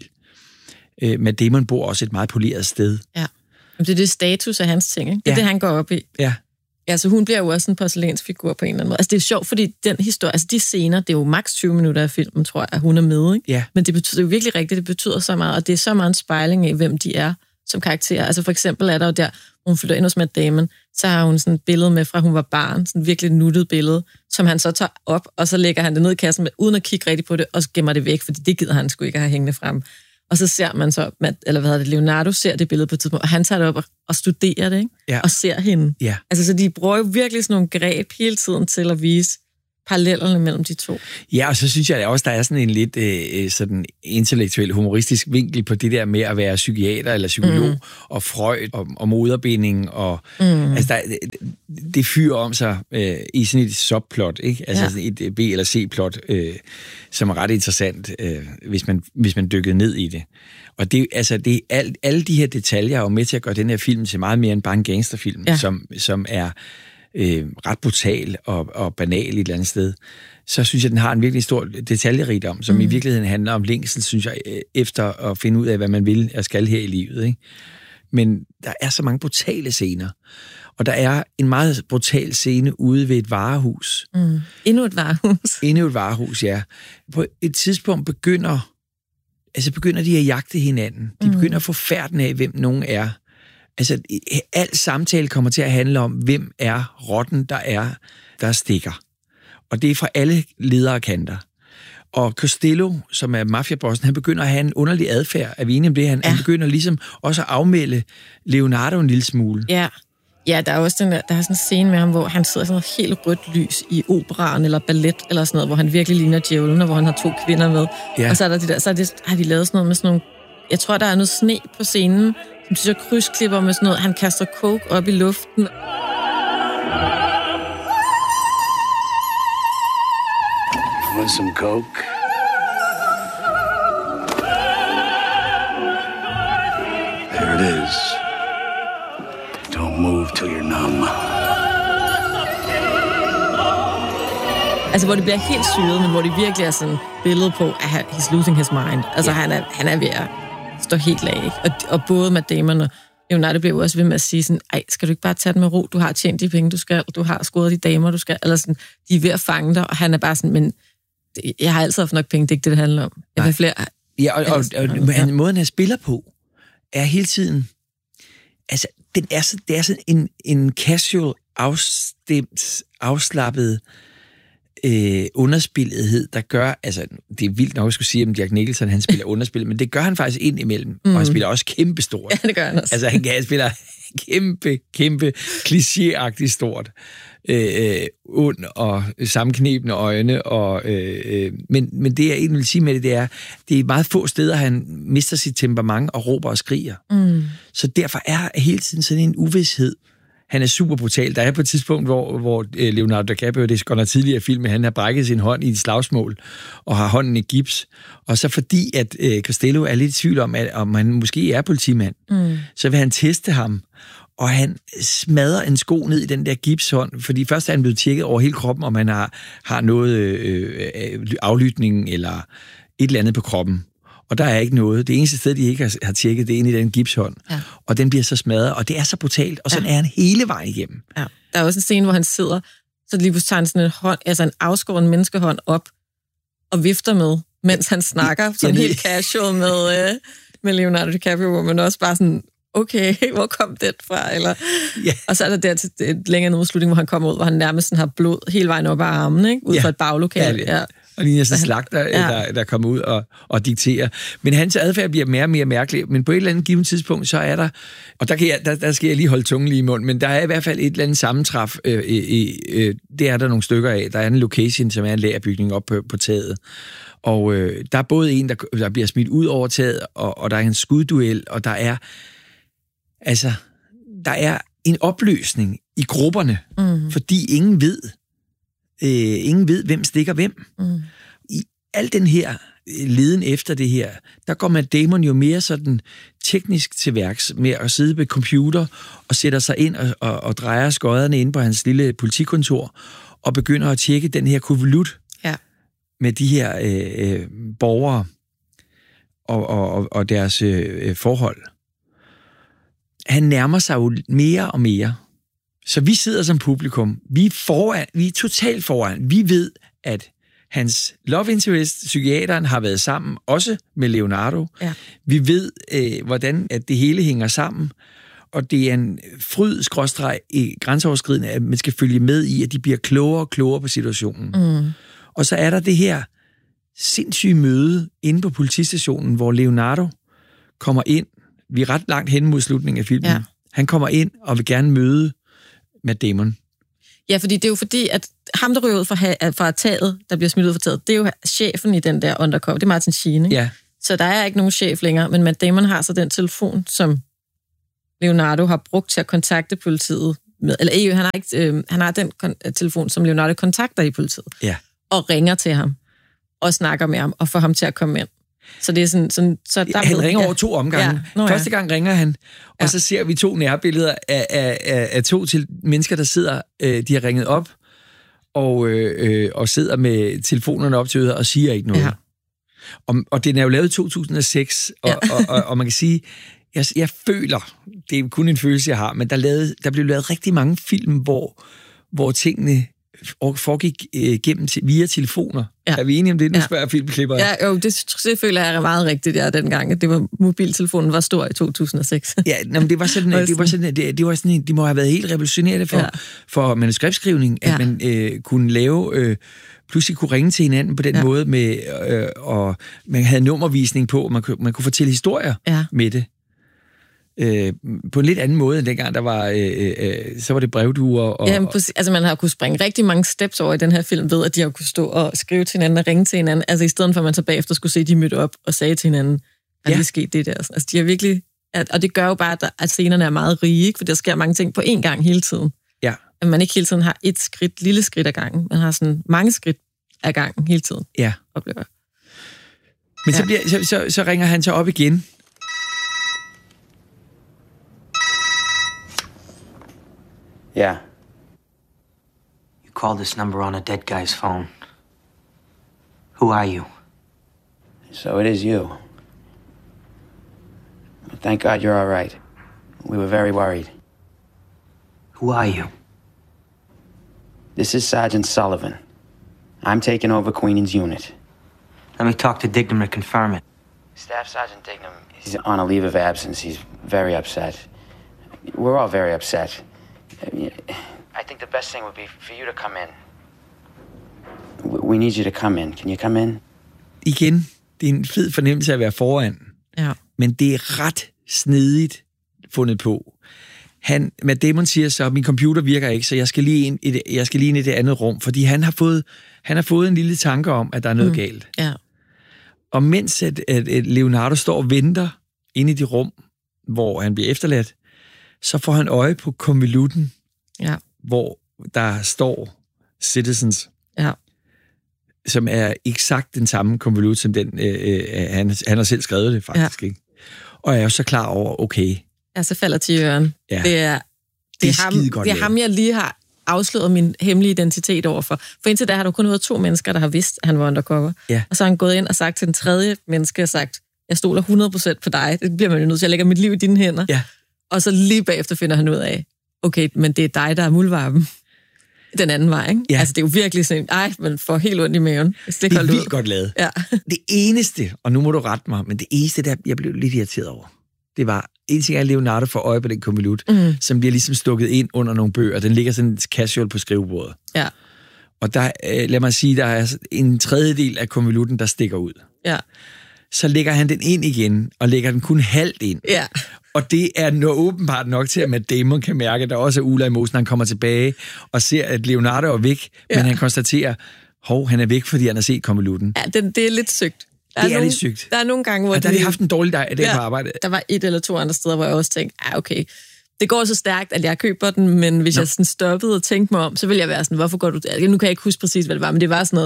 Øh, men Damon bor også et meget poleret sted. Ja. Det er det status af hans ting, ikke? Det er ja. det, han går op i. Ja. Ja, så hun bliver jo også en porcelænsfigur på en eller anden måde. Altså, det er sjovt, fordi den historie, altså de scener, det er jo maks tyve minutter af filmen, tror jeg, at hun er med, ikke? Ja. Men det betyder jo virkelig rigtigt, det betyder så meget, og det er så meget en spejling af, hvem de er som karakterer. Altså for eksempel er der jo der, hun flytter ind hos Matt Damon, så har hun sådan et billede med, fra hun var barn, sådan et virkelig nuttet billede, som han så tager op, og så lægger han det ned i kassen, med, uden at kigge rigtigt på det, og så gemmer det væk, fordi det gider han sgu ikke at have hængende frem. Og så ser man så, eller hvad hedder det, Leonardo ser det billede på et tidspunkt, og han tager det op og, og studerer det, ikke? Ja. Og ser hende. Ja. Altså, så de bruger jo virkelig sådan nogle greb hele tiden til at vise parallellerne mellem de to. Ja, og så synes jeg også, der er sådan en lidt øh, sådan intellektuel, humoristisk vinkel på det der med at være psykiater eller psykolog, mm. og Freud, og, og moderbinding, og mm. altså, der, det fyrer om sig øh, i sådan et subplot, ikke? Altså ja. sådan et B- eller C-plot, øh, som er ret interessant, øh, hvis, man, hvis man dykkede ned i det. Og det, altså, det, alt, alle de her detaljer er jo med til at gøre den her film til meget mere end bare en gangsterfilm, ja. som, som er Øh, ret brutal og, og banal et eller andet sted, så synes jeg, den har en virkelig stor detaljerigdom, som mm. i virkeligheden handler om længsel, synes jeg, efter at finde ud af, hvad man vil og skal her i livet. Ikke? Men der er så mange brutale scener, og der er en meget brutal scene ude ved et varehus. Mm. Endnu et varehus. Endnu et varehus, ja. På et tidspunkt begynder, altså begynder de at jagte hinanden. De begynder mm. at få færden af, hvem nogen er. Altså, al samtale kommer til at handle om, hvem er rotten, der er, der stikker. Og det er fra alle ledere kanter. Og Costello, som er mafiabossen, han begynder at have en underlig adfærd. Er vi enige om det? Han, ja. han begynder ligesom også at afmelde Leonardo en lille smule. Ja, ja, der er også den der, der er sådan en scene med ham, hvor han sidder sådan noget helt rødt lys i operaren eller ballet eller sådan noget, hvor han virkelig ligner djævlen, og hvor han har to kvinder med. Ja. Og så er der de der, så er det, har de lavet sådan noget med sådan nogle, jeg tror, der er noget sne på scenen, som synes jeg krydsklipper med sådan noget. Han kaster coke op i luften. Want some coke? There it is. Don't move till you're numb. Altså, hvor det bliver helt syret, men hvor det virkelig er sådan et billede på, at han, he's losing his mind. Altså, ja. han, er, han er ved at stå helt lag, ikke? Og, og både Matt Damon og Leonardo bliver jo også ved med at sige sådan, ej, skal du ikke bare tage det med ro? Du har tjent de penge, du skal, du har scoret de damer, du skal, eller sådan, de er ved at fange dig, og han er bare sådan, men jeg har altid haft nok penge, det er ikke det, det handler om. Jeg vil flere... Ja, og, og, og, og måden, han spiller på, er hele tiden, altså, den er så, det er sådan en, en casual, afstemt, afslappet øh, underspillethed, der gør, altså, det er vildt nok at skulle sige, om Jack Nicholson, han spiller underspillet, men det gør han faktisk ind imellem, mm. og han spiller også kæmpestort. Ja, det gør han også. Altså, han, han spiller kæmpe, kæmpe, klichéagtigt stort. Øh, ond og sammenknebende øjne, og, øh, men, men det, jeg egentlig vil sige med det, det er, det er meget få steder, han mister sit temperament og råber og skriger. Mm. Så derfor er hele tiden sådan en uvished. Han er super brutal. Der er på et tidspunkt, hvor, hvor Leonardo DiCaprio, det er godt nok tidligere film, han har brækket sin hånd i et slagsmål, og har hånden i gips. Og så fordi, at øh, Costello er lidt i tvivl om, at om han måske er politimand, mm. så vil han teste ham, og han smadrer en sko ned i den der gipshånd, fordi først er han blevet tjekket over hele kroppen, om han har, har noget øh, aflytning eller et eller andet på kroppen. Og der er ikke noget. Det eneste sted, de ikke har, har tjekket, det er inde i den gipshånd. Ja. Og den bliver så smadret, og det er så brutalt, og sådan ja. er han hele vejen igennem. Ja. Der er også en scene, hvor han sidder, så lige pludselig tager han sådan en hånd, altså en afskåren menneskehånd op, og vifter med, mens han snakker, sådan ja, helt casual med, øh, med Leonardo DiCaprio, hvor man også bare sådan, okay, hvor kom det fra? Eller... Ja. Og så er der der til et længere nedslutning, hvor han kommer ud, hvor han nærmest sådan har blod hele vejen op ad armen, ikke? Ud ja. fra et baglokale. Ja, ja. Og lige næsten slagter, ja. der, der kommer ud og, og dikterer. Men hans adfærd bliver mere og mere mærkelig. Men på et eller andet givet tidspunkt, så er der, og der, kan jeg, der, der skal jeg lige holde tungen lige i munden, men der er i hvert fald et eller andet sammentræf. Øh, øh, øh, det er der nogle stykker af. Der er en location, som er en lagerbygning op på, på taget. Og øh, der er både en, der, der bliver smidt ud over taget, og, og der er en skudduel, og der er altså, der er en opløsning i grupperne, mm. fordi ingen ved, øh, ingen ved, hvem stikker hvem. Mm. al den her leden efter det her, der går Matt Damon jo mere sådan teknisk til værks med at sidde ved computer og sætter sig ind og, og, og drejer skodderne ind på hans lille politikontor og begynder at tjekke den her konvolut ja. med de her øh, borgere og, og, og deres øh, forhold. Han nærmer sig jo mere og mere. Så vi sidder som publikum. Vi er, foran, vi er totalt foran. Vi ved, at hans love interest, psykiateren, har været sammen, også med Leonardo. Ja. Vi ved, øh, hvordan at det hele hænger sammen, og det er en fryd skråstreg i grænseoverskridende, at man skal følge med i, at de bliver klogere og klogere på situationen. Mm. Og så er der det her sindssyge møde inde på politistationen, hvor Leonardo kommer ind. Vi er ret langt hen mod slutningen af filmen. Ja. Han kommer ind og vil gerne møde Matt Damon. Ja, fordi det er jo fordi, at ham, der ryger ud fra, fra taget, der bliver smidt ud fra taget, det er jo chefen i den der undercover. Det er Martin Sheen, ikke? Ja. Så der er ikke nogen chef længere, men Matt Damon har så den telefon, som Leonardo har brugt til at kontakte politiet med. Eller ikke, han har, ikke, øh, han har den kon- telefon, som Leonardo kontakter i politiet. Ja. Og ringer til ham, og snakker med ham, og får ham til at komme ind. Så det er sådan... sådan så der Han ved, ringer ja. over to omgange. Ja. Nå, ja. Første gang ringer han, og Ja. så ser vi to nærbilleder af, af, af, af to til mennesker, der sidder, øh, de har ringet op, og, øh, og sidder med telefonerne op til øret og siger ikke noget. Ja. Og, og den er jo lavet i to tusind og seks, og, Ja. og, og, og man kan sige, jeg, jeg føler, det er kun en følelse, jeg har, men der, lavede, der blev lavet rigtig mange film, hvor, hvor tingene foregik øh, gennem til, via telefoner. Ja. Er vi enige om det? Nu Ja. spørger filmklipper. Ja, jo, det, det føler jeg er meget rigtigt, ja, dengang. At det var, mobiltelefonen var stor i to tusind og seks. Ja, nå, men det var sådan, det var sådan, det, det var sådan, de må have været helt revolutionerende for, Ja. for manuskriptskrivning, at Ja. man øh, kunne lave, øh, pludselig kunne ringe til hinanden på den Ja. måde, med, øh, og man havde nummervisning på, og man, kunne- man kunne fortælle historier Ja. med det. Øh, på en lidt anden måde end dengang, der var, øh, øh, så var det brevduer. Og, Ja, præcis. Altså, man har kunnet springe rigtig mange steps over i den her film, ved at de har kunnet stå og skrive til hinanden og ringe til hinanden. Altså, i stedet for, at man så bagefter skulle se, at de mødte op og sagde til hinanden, at Ja. det skete det der. Altså, de har virkelig... At, og det gør jo bare, at, der, at scenerne er meget rige, ikke? For der sker mange ting på én gang hele tiden. ja. At man ikke hele tiden har et skridt, lille skridt ad gangen. Man har sådan mange skridt ad gangen hele tiden, ja. oplever jeg. Men så, Ja. bliver, så, så, så ringer han så op igen. Yeah. You called this number on a dead guy's phone. Who are you? So it is you. Thank God you're all right. We were very worried. Who are you? This is Sergeant Sullivan. I'm taking over Queenan's unit. Let me talk to Dignam to confirm it. Staff Sergeant Dignam, he's on a leave of absence. He's very upset. We're all very upset. I think the best thing would be for you to come in. We need you to come in. Can you come in? Igen, det er en fed fornemmelse at være foran. Ja. Men det er ret snedigt fundet på. Han, Matt Damon siger så, at min computer virker ikke, så jeg skal lige ind i det, jeg skal lige ind i det andet rum, fordi han har fået, han har fået en lille tanke om, at der er noget mm. galt. Ja. Og mens at, at, at Leonardo står og venter inde i det rum, hvor han bliver efterladt, så får han øje på konvolutten, Ja. hvor der står Citizens, Ja. som er eksakt den samme konvolut, som den, øh, øh, han, han har selv skrevet det faktisk. Ja. Ikke? Og jeg er jo så klar over, okay. Ja, så falder til øren. Ja. Det er, det Det er er, ham, skidegodt det er lavet. ham, jeg lige har afsløret min hemmelige identitet overfor. For indtil da har der kun været to mennesker, der har vidst, at han var undercover. Ja. Og så har han gået ind og sagt til den tredje menneske, og sagt, jeg stoler hundrede procent på dig. Det bliver man jo nødt til. Jeg lægger mit liv i dine hænder. Ja. Og så lige bagefter finder han ud af, okay, men det er dig, der er muldvarpen. Den anden vej, ikke? Ja. Altså, det er jo virkelig sådan, ej, man får helt ondt i maven. Det, Det er vildt godt lavet. Ja. Det eneste, og nu må du rette mig, men det eneste, der jeg blev lidt irriteret over, det var, en ting er, at Leonardo får øje på den konvolut, mm. som bliver ligesom stukket ind under nogle bøger. Den ligger sådan casual på skrivebordet. Ja. Og der, øh, lad mig sige, der er en tredjedel af konvolutten, der stikker ud. Ja. Så lægger han den ind igen, og lægger den kun halvt ind. Ja. Og det er nu åbenbart nok til, at Matt Damon kan mærke, at der også er uler i mosen, han kommer tilbage og ser, at Leonardo er væk, Ja. men han konstaterer, hov, han er væk, fordi han har set konvolutten. Ja, det, det er lidt sygt. Der Det er nogle, lidt sygt. Der er nogle gange, hvor Og der har de haft en dårlig dag, dag Ja. på arbejde. Der var et eller to andre steder, hvor jeg også tænkte, ah, okay, det går så stærkt, at jeg køber den, men hvis Nå. jeg sådan stoppede og tænkte mig om, så ville jeg være sådan, hvorfor går du der? Nu kan jeg ikke huske præcis, hvad det var, men det var sådan noget,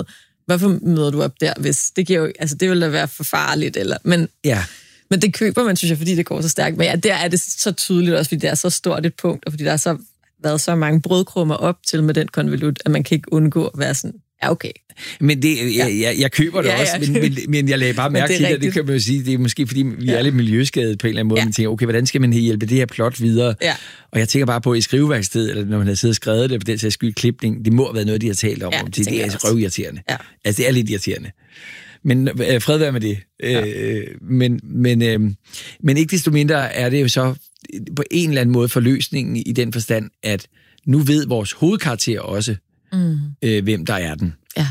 hvorfor møder du op der, hvis det giver jo, altså det ville da være for farligt, eller, men, ja. men det køber man, synes jeg, fordi det går så stærkt. Men ja, der er det så tydeligt også, fordi det er så stort et punkt, og fordi der har så været så mange brødkrummer op til med den konvolut, at man kan ikke undgå at være sådan, ja, okay. Men det, jeg, jeg, jeg køber det ja, ja. også, men, men, men jeg lagde bare mærke til det, det kan man jo sige, det er måske fordi, vi ja. er lidt miljøskadet på en eller anden måde, ja. man tænker, okay, hvordan skal man hjælpe det her plot videre? Ja. Og jeg tænker bare på, i skriveværkstedet, eller når man har siddet og skrevet det, på den sags skyld klipning, det må have været noget, de har talt om, ja, det, det er altså røvirriterende. Ja. Altså, det er lidt irriterende. Men øh, fred være med det. Ja. Øh, men, men, øh, men ikke desto mindre er det jo så på en eller anden måde forløsningen i den forstand, at nu ved vores hovedkarakter også, mm. øh, hvem der er den. Ja.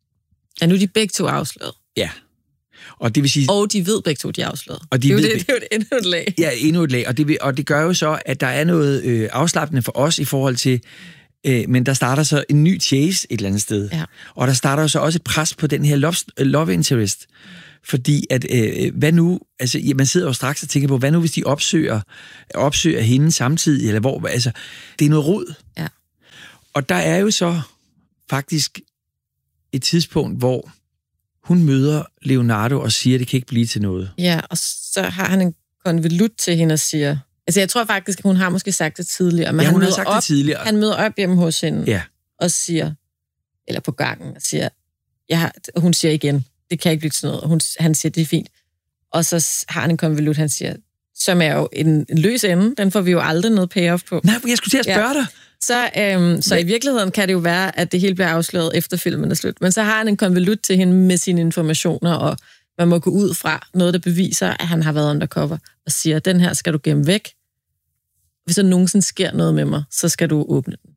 Ja, nu er de begge to afsløret. Ja. Og det vil sige... Og de ved begge to, de er afsløret. Og de det, er ved, det, det er jo et endnu et lag. Ja, endnu et lag. Og det, vil, og det gør jo så, at der er noget øh, afslappende for os i forhold til... Øh, men der starter så en ny chase et eller andet sted. Ja. Og der starter jo så også et pres på den her love, love interest. Fordi at, øh, hvad nu... Altså, ja, man sidder jo straks og tænker på, hvad nu hvis de opsøger, opsøger hende samtidig? Eller hvor... Altså, det er noget rod. Ja. Og der er jo så faktisk et tidspunkt, hvor hun møder Leonardo og siger, at det kan ikke blive til noget. Ja, og så har han en konvolut til hende og siger... Altså, jeg tror faktisk, at hun har måske sagt det tidligere, men ja, han, hun møder har sagt op, det tidligere. han møder op hjemme hos hende ja. og siger, eller på gangen, og siger, jeg har, hun siger igen, det kan ikke blive til noget, og hun, han siger, det er fint. Og så har han en konvolut, han siger, som er jo en, en løs ende, den får vi jo aldrig noget payoff på. Nej, jeg skulle til at spørge ja. dig. Så, øhm, så ja. i virkeligheden kan det jo være, at det hele bliver afsløret efter filmen er slut. Men så har han en konvolut til hende med sine informationer, og man må gå ud fra noget, der beviser, at han har været undercover, og siger, den her skal du gemme væk. Hvis der nogensinde sker noget med mig, så skal du åbne den.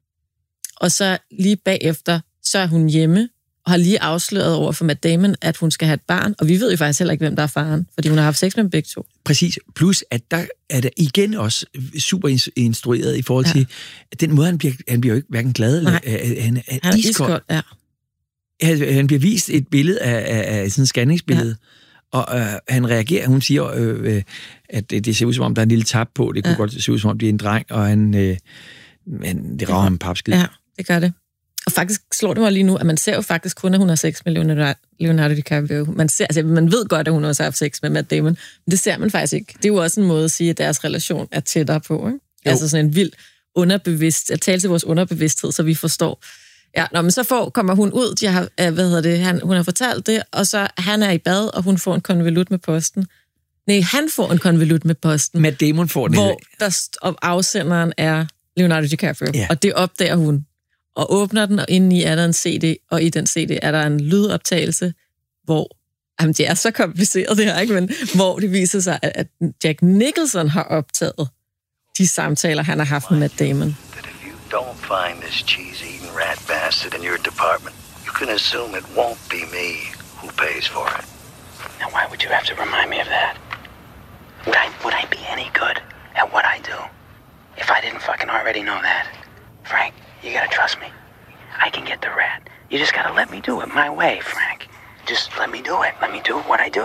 Og så lige bagefter, så er hun hjemme, og har lige afsløret over for Matt Damon, at hun skal have et barn, og vi ved jo faktisk heller ikke, hvem der er faren, fordi hun har haft sex med dem begge to. Præcis. Plus, at der er der igen også super instrueret i forhold til, ja. at den måde, han bliver, han bliver jo ikke hverken glad, eller han, han, han er iskold. Ja. Han, han bliver vist et billede af, af, af sådan et scanningsbillede, ja. og øh, han reagerer, hun siger, øh, øh, at det, det ser ud som om, der er en lille tab på, det kunne ja. godt se ud som om, det er en dreng, og han, øh, men det rager ja. ham en papskid. Ja, det gør det. Og faktisk slår det mig lige nu, at man ser jo faktisk kun, at hun har sex med Leonardo, Leonardo DiCaprio. Man, ser, altså, man ved godt, at hun også har haft sex med Matt Damon, men det ser man faktisk ikke. Det er jo også en måde at sige, at deres relation er tættere på. Ikke? Altså sådan en vild underbevidst, at tale til vores underbevidsthed, så vi forstår. Ja, nå, men så får, kommer hun ud, de har, hvad hedder det, han, hun har fortalt det, og så han er i bad, og hun får en konvolut med posten. Nej, han får en konvolut med posten. Matt Damon får den. Hvor der, og afsenderen er Leonardo DiCaprio, ja. og det opdager hun. Og åbner den, og indeni er der en C D, og i den C D er der en lydoptagelse, hvor, jamen det er så kompliceret det her, ikke? Men hvor det viser sig, at Jack Nicholson har optaget de samtaler, han har haft med Matt Damon. That if you don't find this cheese-eating rat bastard in your department, you can assume it won't be me who pays for it. Now why would you have to remind me of that? Would I, would I be any good at what I do if I didn't fucking already know that? Frank, you gotta trust me. I can get the rat. You just gotta let me do it my way, Frank. Just let me do it. Let me do what I do.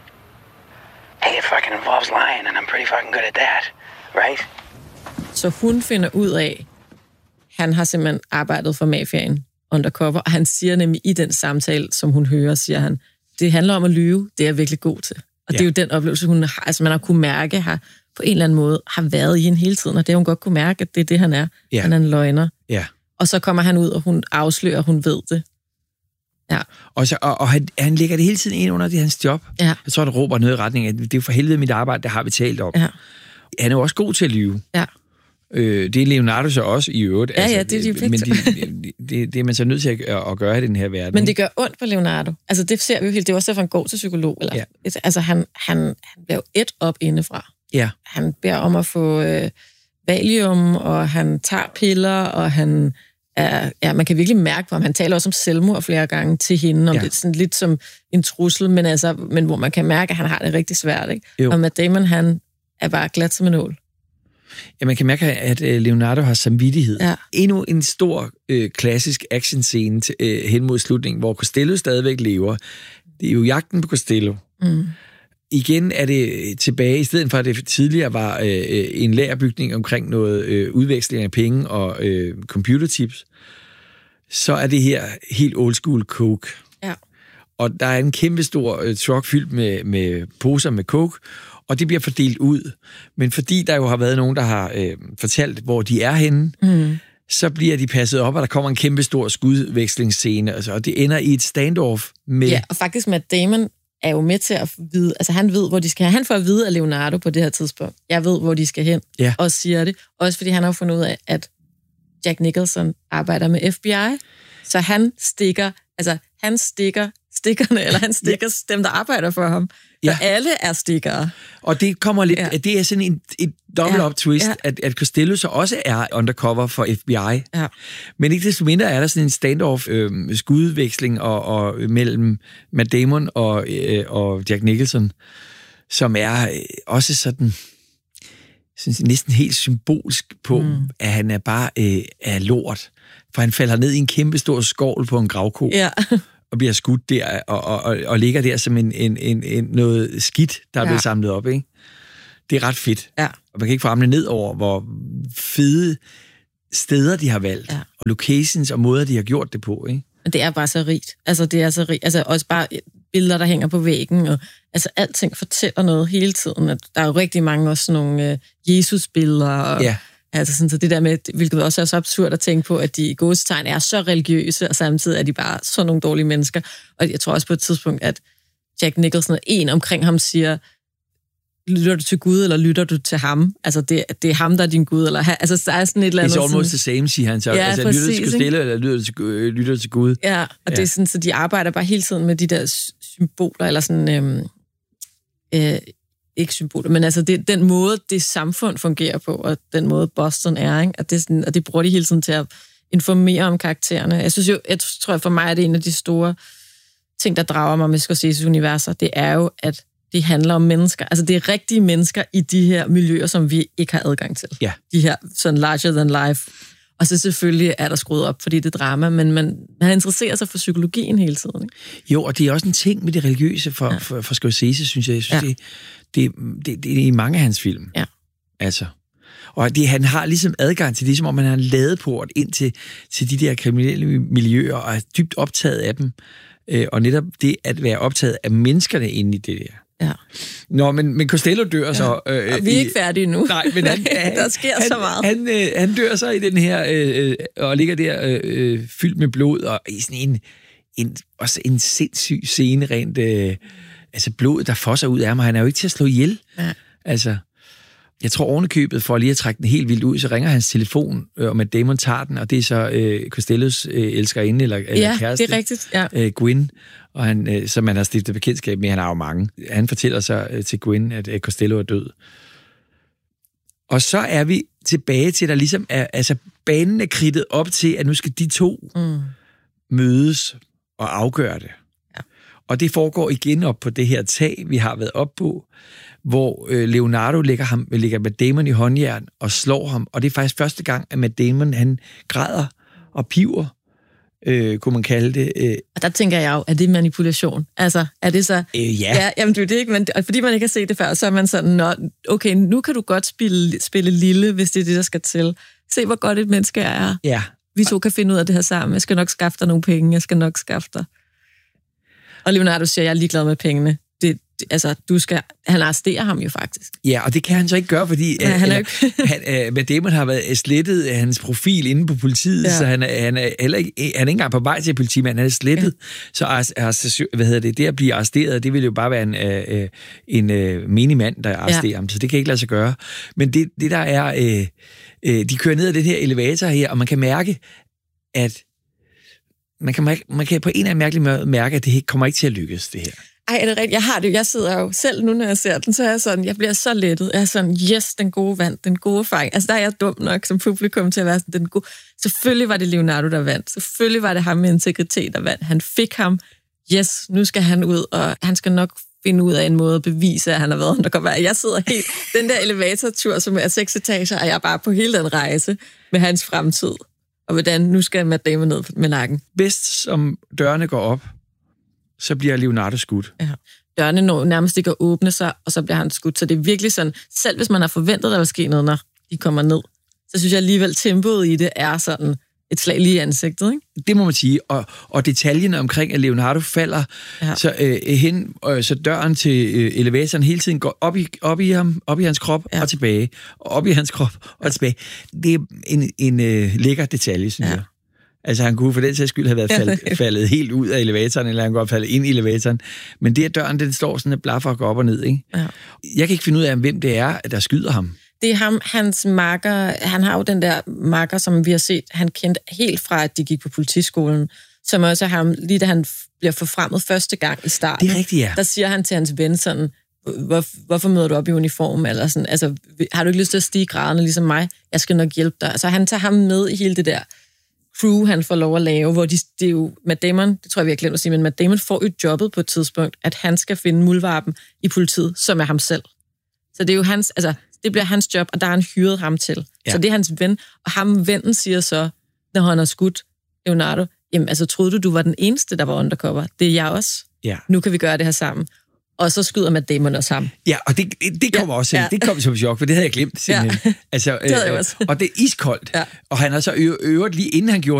Hey, it fucking involves lying, and I'm pretty fucking good at that, right? Så hun finder ud af, han har simpelthen arbejdet for mafiaen undercover, og han siger nemlig i den samtale, som hun hører, siger han, det handler om at lyve, det er jeg virkelig god til. Og ja. det er jo den oplevelse, hun har, altså man har kunne mærke, har på en eller anden måde har været i hende hele tiden, og det har hun godt kunne mærke, at det er det, han er. Ja. Han er en løgner. Ja. Og så kommer han ud, og hun afslører, hun ved det. Ja. Og, så, og, og han, han lægger det hele tiden ind under det hans job. Ja. Jeg tror, det råber noget i retning af, det er for helvede mit arbejde, det har vi talt om. Ja. Han er jo også god til at lyve. Ja. Øh, det er Leonardo så også i øvrigt. Ja, altså, ja, det er de jo. Men det, det, det er man så nødt til at, at gøre i den her verden. Men det gør ondt på Leonardo. Altså, det ser vi jo helt. Det er også derfor, han går til psykolog. Eller, ja. Altså, han, han, han bliver jo et op indefra. Ja. Han beder om at få øh, valium, og han tager piller, og han er, ja, man kan virkelig mærke på ham. Han taler også om selvmord flere gange til hende, om ja. det sådan lidt som en trussel, men, altså, men hvor man kan mærke, at han har det rigtig svært. Ikke? Og Matt Damon, han er bare glat som en nål. Ja, man kan mærke, at Leonardo har samvittighed. Ja. Endnu en stor øh, klassisk actionscene til, øh, hen mod slutningen, hvor Costello stadigvæk lever. Det er jo jagten på Costello. Mm. Igen er det tilbage, i stedet for at det tidligere var øh, en lagerbygning omkring noget øh, udveksling af penge og øh, computertips, så er det her helt old school coke. Ja. og der er en kæmpe stor uh, truck fyldt med, med poser med coke, og det bliver fordelt ud. Men fordi der jo har været nogen, der har øh, fortalt, hvor de er henne, mm. så bliver de passet op, og der kommer en kæmpe stor skudvekslingsscene, altså, og det ender i et standoff med... Ja, og faktisk Matt Damon er jo med til at vide, altså han ved, hvor de skal hen. Han får at vide af Leonardo på det her tidspunkt. Jeg ved, hvor de skal hen, ja. og siger det. Også fordi han har fundet ud af, at Jack Nicholson arbejder med F B I, så han stikker, altså han stikker stikkerne, eller han stikker ja. dem, der arbejder for ham. Så ja. alle er stikkere. Og det kommer lidt, ja. det er sådan en, et double-up twist, ja. at, at Costello så også er undercover for F B I. Ja. Men ikke desto mindre er der sådan en standoff øh, skudveksling og, og mellem Matt Damon og, øh, og Jack Nicholson, som er øh, også sådan synes, næsten helt symbolsk på, mm. at han er bare øh, er lort. For han falder ned i en kæmpe stor skovl på en gravko. Ja. Og bliver skudt der, og, og, og, og ligger der som en, en, en, en noget skidt, der er ja. blevet samlet op, ikke? Det er ret fedt. Ja. Og man kan ikke få armene ned over, hvor fede steder de har valgt, ja. og locations og måder, de har gjort det på, ikke? Men det er bare så rigt. Altså, det er så rigt. Altså, også bare billeder, der hænger på væggen, og altså, alting fortæller noget hele tiden. At der er jo rigtig mange også sådan nogle uh, Jesus-billeder, og ja. altså sådan, så det der med, hvilket også er så absurd at tænke på, at de i gåsetegn er så religiøse, og samtidig er de bare sådan nogle dårlige mennesker. Og jeg tror også på et tidspunkt, at Jack Nicholson og en omkring ham siger, lytter du til Gud, eller lytter du til ham? Altså, det, det er ham, der er din Gud, eller altså, der er sådan et eller andet... It's almost the same, siger han så. Ja, altså, præcis, lytter du til Costello, eller lytter du til, øh, lytter du til Gud? Ja, og ja. det er sådan, så de arbejder bare hele tiden med de der symboler, eller sådan... Øhm, øh, ikke symboler, men altså det, den måde, det samfund fungerer på, og den måde, Boston er, ikke? Og, det, sådan, og det bruger de hele tiden til at informere om karaktererne. Jeg synes jo, jeg tror for mig, at det er en af de store ting, der drager mig med Scorsese's universer, det er jo, at det handler om mennesker. Altså det er rigtige mennesker i de her miljøer, som vi ikke har adgang til. Ja. De her sådan larger than life. Og så selvfølgelig er der skruet op, fordi det er drama, men man, man interesserer sig for psykologien hele tiden. Ikke? Jo, og det er også en ting med det religiøse for, ja. for, for Scorsese, synes jeg. Jeg synes, ja. det, det, det, det er i mange af hans film. Ja. Altså. Og det, han har ligesom adgang til det, som om han har en ladeport ind til, til de der kriminelle miljøer, og er dybt optaget af dem. Øh, og netop det at være optaget af menneskerne inde i det der. Ja. Nå, men, men Costello dør ja. så... Øh, og vi er ikke færdige nu. Nej, men han, der sker han, så meget. Han, øh, han dør så i den her, øh, og ligger der øh, fyldt med blod, og i sådan en, en, også en sindssyg scene rent... Øh, altså blod, der fosser ud af ham, han er jo ikke til at slå ihjel. Ja. Altså, jeg tror ovenikøbet, for lige at trække den helt vildt ud, så ringer hans telefon, øh, og Matt Damon tager den, og det er så øh, Costellos øh, elskerinde, eller, eller ja, kæreste. Ja, det er rigtigt, ja. Øh, Gwyn, og han, øh, som man har stiftet bekendtskab med, han har jo mange. Han fortæller så øh, til Gwyn, at øh, Costello er død. Og så er vi tilbage til, at der ligesom er, altså banen er kridtet op til, at nu skal de to mm. mødes og afgøre det. Ja. Og det foregår igen op på det her tag, vi har været op på, hvor øh, Leonardo lægger, ham, lægger Matt Damon i håndjern og slår ham. Og det er faktisk første gang, at Matt Damon, han græder og piver, øh, kunne man kalde det. Øh. Og der tænker jeg jo, er det manipulation? Altså, er det så... Øh, ja. ja. Jamen, det er det ikke, men fordi man ikke har set det før, så er man sådan, Nå, okay, nu kan du godt spille, spille lille, hvis det er det, der skal til. Se, hvor godt et menneske jeg er. Ja. Vi to kan finde ud af det her sammen. Jeg skal nok skaffe dig nogle penge. Jeg skal nok skaffe dig. Og Leonardo siger, jeg er ligeglad med pengene. Det, det, altså, du skal... Han arresterer ham jo faktisk. Ja, og det kan han så ikke gøre, fordi... Ja, han er ikke... han, uh, Matt Damon har været slettet af hans profil inde på politiet, ja. så han er, han, er heller ikke, han er ikke engang på vej til politimanden, han er slettet. Ja. Så altså, hvad hedder det, det at blive arresteret, det vil jo bare være en, uh, en uh, menigmand, der arresterer ja. ham, så det kan ikke lade sig gøre. Men det, det der er... Uh, uh, de kører ned ad den her elevator her, og man kan mærke, at man kan, man kan på en eller anden mærkelig måde mærke, at det ikke kommer ikke til at lykkes, det her. Ej, er det rigtigt? Jeg har det. Jeg sidder jo selv nu, når jeg ser den, så er jeg sådan, jeg bliver så lettet. Jeg er sådan, yes, den gode vand, den gode fejl. Altså, der er jeg dum nok som publikum til at være sådan, den gode. Selvfølgelig var det Leonardo, der vandt. Selvfølgelig var det ham med integritet, der vandt. Han fik ham. Yes, nu skal han ud, og han skal nok finde ud af en måde at bevise, at han har været undercover. Jeg sidder helt... Den der elevatortur, som er seks etager, og jeg er bare på hele den rejse med hans fremtid. Og hvordan nu skal Matt Damon ned med nakken. Bedst som dørene går op, så bliver Leonardo skudt. Ja. Dørene når nærmest ikke at åbne sig, og så bliver han skudt. Så det er virkelig sådan, selv hvis man har forventet, at der vil ske noget, når de kommer ned, så synes jeg alligevel, tempoet i det er sådan, et slag lige i ansigtet, ikke? Det må man sige. Og, og detaljen omkring, at Leonardo falder, ja. så, øh, hen, øh, så døren til øh, elevatoren hele tiden går op i, op i ham, op i hans krop ja. og tilbage, og op i hans krop og ja. tilbage. Det er en, en øh, lækker detalje, synes ja. jeg. Altså, han kunne for den sags skyld have været fald, faldet helt ud af elevatoren, eller han kunne have faldet ind i elevatoren. Men det, at døren, den står sådan et blaffer og går op og ned, ikke? Ja. Jeg kan ikke finde ud af, hvem det er, der skyder ham. Det er ham, hans makker, han har jo den der makker, som vi har set, han kendte helt fra, at de gik på politiskolen, som også er ham, lige da han bliver forfremmet første gang i starten. Det er rigtigt, ja. Der siger han til hans ven sådan, Hvor, hvorfor møder du op i uniform? Eller sådan, altså, har du ikke lyst til at stige graderne ligesom mig? Jeg skal nok hjælpe dig. Så han tager ham med i hele det der crew, han får lov at lave, hvor de, det er jo Matt Damon, det tror jeg, vi har glemt at sige, men Matt Damon får jo jobbet på et tidspunkt, at han skal finde muldvarpen i politiet, som er ham selv. Så det er jo hans, altså, det bliver hans job, og der har han hyret ham til. Ja. Så det er hans ven, og ham vennen siger så, når han har skudt Leonardo, jamen altså, troede du, du var den eneste, der var undercover? Det er jeg også. Ja. Nu kan vi gøre det her sammen. Og så skyder Matt Damon også ham. Ja, og det, det kommer ja, også ja. det kom som chok, for det havde jeg glemt simpelthen. Ja. Altså, det havde jeg også. Og det er iskoldt. Ja. Og han har så ø- øvrigt lige inden han gjorde